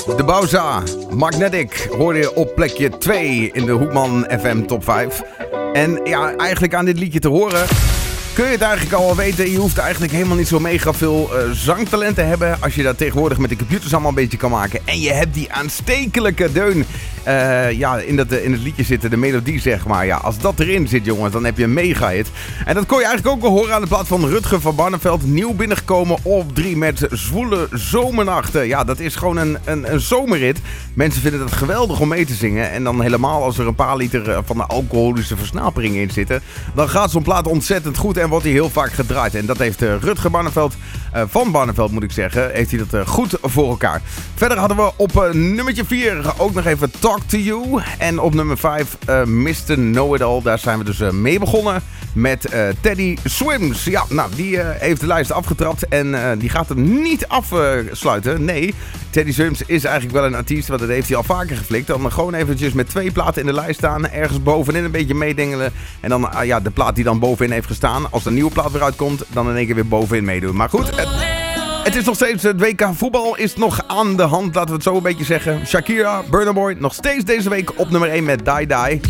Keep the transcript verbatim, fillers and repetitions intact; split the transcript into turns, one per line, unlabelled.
De Bauza, Magnetic, hoorde je op plekje twee in de Hoekman F M Top vijf. En ja, eigenlijk aan dit liedje te horen kun je het eigenlijk al wel weten. Je hoeft eigenlijk helemaal niet zo mega veel uh, zangtalent te hebben. Als je dat tegenwoordig met de computers allemaal een beetje kan maken. En je hebt die aanstekelijke deun uh, ja, in, dat, in het liedje zitten, de melodie zeg maar. Ja, als dat erin zit jongens, dan heb je een mega hit. En dat kon je eigenlijk ook wel horen aan de plaat van Rutger van Barneveld. Nieuw binnengekomen op drie met Zwoele Zomernachten. Ja, dat is gewoon een, een, een zomerrit. Mensen vinden het geweldig om mee te zingen. En dan helemaal als er een paar liter van de alcoholische versnapering in zitten. Dan gaat zo'n plaat ontzettend goed en wordt hij heel vaak gedraaid. En dat heeft uh, Rutger Barneveld, uh, van Barneveld moet ik zeggen, heeft hij dat uh, goed voor elkaar. Verder hadden we op uh, nummertje vier ook nog even Talk to You. En op nummer vijf uh, mister Know-It-All. Daar zijn we dus uh, mee begonnen met uh, Teddy Swims. Ja, nou, die uh, heeft de lijst afgetrapt en uh, die gaat hem niet afsluiten. Uh, nee, Teddy Swims is eigenlijk wel een artiest, want dat heeft hij al vaker geflikt. Dan gewoon eventjes met twee platen in de lijst staan, ergens bovenin een beetje meedingelen. En dan uh, ja, de plaat die dan bovenin heeft gestaan, als er een nieuwe plaat weer uitkomt, dan in één keer weer bovenin meedoen. Maar goed, het, het is nog steeds, het W K voetbal is nog aan de hand, laten we het zo een beetje zeggen. Shakira, Burna Boy, nog steeds deze week op nummer één met Die Die.